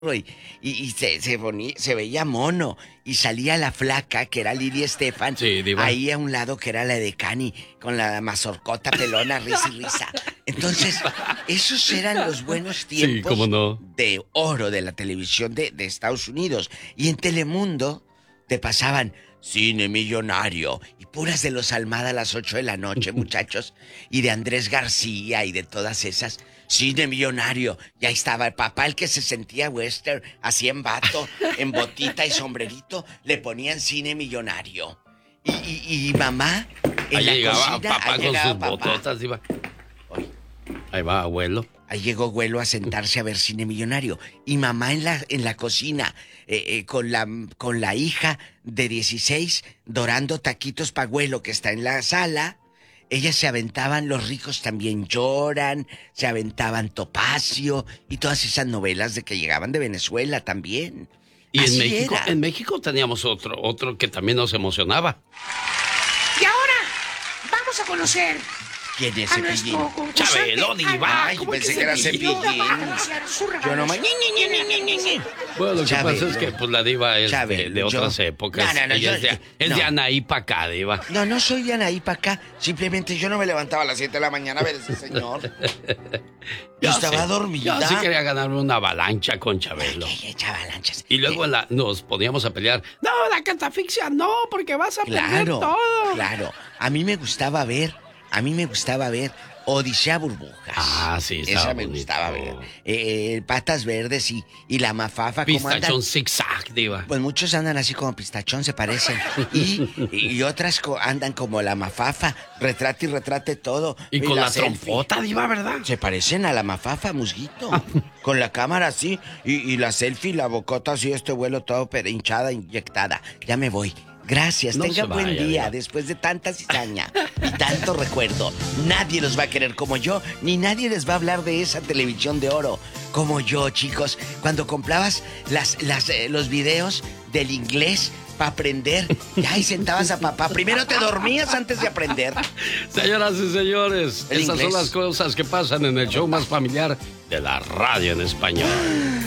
se veía mono. Y salía la flaca, que era Lidia Estefan, sí, diva. Ahí a un lado, que era la de Cani, con la mazorcota pelona, risa y risa. Entonces, esos eran los buenos tiempos, sí, cómo no, de oro de la televisión de Estados Unidos. Y en Telemundo te pasaban Cine Millonario y puras de los Almada a las 8 de la noche, muchachos. Y de Andrés García y de todas esas. Cine Millonario. Y ahí estaba el papá, el que se sentía western, así en vato, en botita y sombrerito. Le ponían Cine Millonario. Y mamá, en ahí la llegaba cocina, papá con sus bototas, diva. Ahí va abuelo. Ahí llegó abuelo a sentarse a ver Cine Millonario. Y mamá en la cocina, con la hija de 16, dorando taquitos pa' abuelo, que está en la sala. Ellas se aventaban Los ricos también lloran, se aventaban Topacio y todas esas novelas de que llegaban de Venezuela también. Y así en México teníamos otro que también nos emocionaba. Y ahora vamos a conocer ¿quién es Cepillín? Chabelo, diva. Ay, pensé que era Cepillín. Yo nomás. Bueno, lo que Chabelo. pasa es que pues la diva es de otras épocas. No, Ella es de Anaí pa' acá, diva. No soy de Anaí pa' acá. Simplemente yo no me levantaba a las 7 de la mañana a ver ese señor. Yo estaba dormida. Yo sí quería ganarme una avalancha con Chabelo. Avalanchas. Y luego nos poníamos a pelear. No, la catafixia no, porque vas a perder todo. Claro. A mí me gustaba ver Odisea Burbujas. Ah, sí, esa me bonito. gustaba ver. Patas Verdes y la Mafafa. Pistachón zigzag, diva. Pues muchos andan así como Pistachón, se parecen. y otras andan como la Mafafa. Retrate y retrate todo. Y con la trompota, diva, ¿verdad? Se parecen a la Mafafa, musguito. Con la cámara así. Y la selfie, la bocota así, este vuelo todo hinchada, inyectada. Ya me voy. Gracias, no tengan buen día. Diva. Después de tanta cizaña y tanto recuerdo, nadie los va a querer como yo, ni nadie les va a hablar de esa televisión de oro como yo, chicos. Cuando comprabas los videos del inglés para aprender, ya ahí sentabas a papá. Primero te dormías antes de aprender. Señoras y señores, El estas inglés. son las cosas que pasan en el show más familiar de la radio en español.